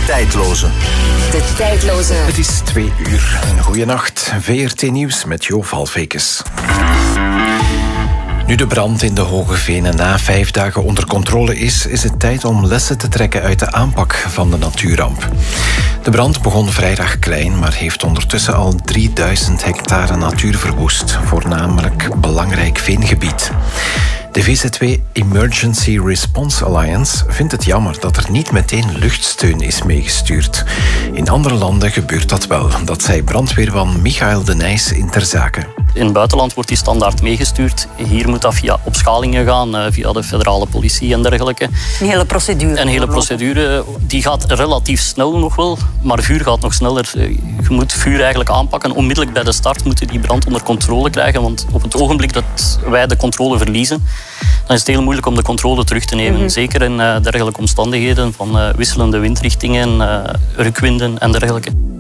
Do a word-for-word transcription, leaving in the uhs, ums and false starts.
tijdloze. De tijdloze. Het is twee uur. Een goeie nacht. V R T Nieuws met Jo Valfekes. Nu de brand in de Hoge Venen na vijf dagen onder controle is, is het tijd om lessen te trekken uit de aanpak van de natuurramp. De brand begon vrijdag klein, maar heeft ondertussen al drieduizend hectare natuur verwoest, voornamelijk belangrijk veengebied. De V Z W Emergency Response Alliance vindt het jammer dat er niet meteen luchtsteun is meegestuurd. In andere landen gebeurt dat wel. Dat zei brandweerman Michael de Nijs in Ter Zaken. In het buitenland wordt die standaard meegestuurd. Hier moet dat via opschalingen gaan, via de federale politie en dergelijke. Een hele procedure. Een hele procedure. Die gaat relatief snel nog wel, maar vuur gaat nog sneller. Je moet vuur eigenlijk aanpakken. Onmiddellijk bij de start moeten die brand onder controle krijgen, want op het ogenblik dat wij de controle verliezen, dan is het heel moeilijk om de controle terug te nemen. Mm-hmm. Zeker in uh, dergelijke omstandigheden van uh, wisselende windrichtingen, uh, rukwinden en dergelijke.